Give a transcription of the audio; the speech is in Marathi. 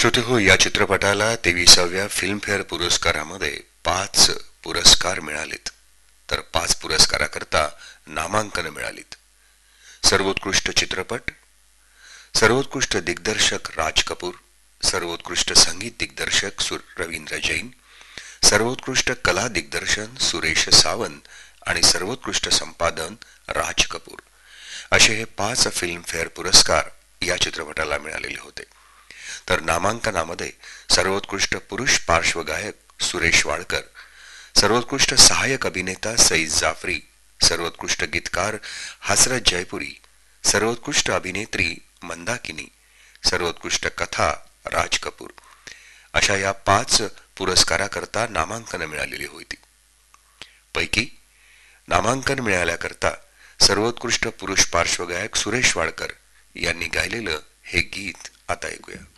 श्रोतेहो, या चित्रपटाला 23व्या फिल्मफेअर पुरस्कारामध्ये 5 पुरस्कार मिळालेत, तर 5 पुरस्काराकरता नामांकन मिळालीत. सर्वोत्कृष्ट चित्रपट, सर्वोत्कृष्ट दिग्दर्शक राज कपूर, सर्वोत्कृष्ट संगीत दिग्दर्शक रवींद्र जैन, सर्वोत्कृष्ट कला दिग्दर्शन सुरेश सावंत आणि सर्वोत्कृष्ट संपादन राज कपूर असे हे 5 फिल्मफेअर पुरस्कार या चित्रपटाला मिळालेले होते. तर नामांकनामध्ये सर्वोत्कृष्ट पुरुष पार्श्वगायक सुरेश वाडकर, सर्वोत्कृष्ट सहाय्यक अभिनेता सईद जाफरी, सर्वोत्कृष्ट गीतकार हसरत जयपुरी, सर्वोत्कृष्ट अभिनेत्री मंदाकिनी, सर्वोत्कृष्ट कथा राज कपूर अशा या 5 पुरस्काराकरता नामांकन मिळालेली होती. पैकी नामांकन मिळाल्याकरता सर्वोत्कृष्ट पुरुष पार्श्वगायक सुरेश वाडकर यांनी गायलेलं हे गीत आता ऐकूया.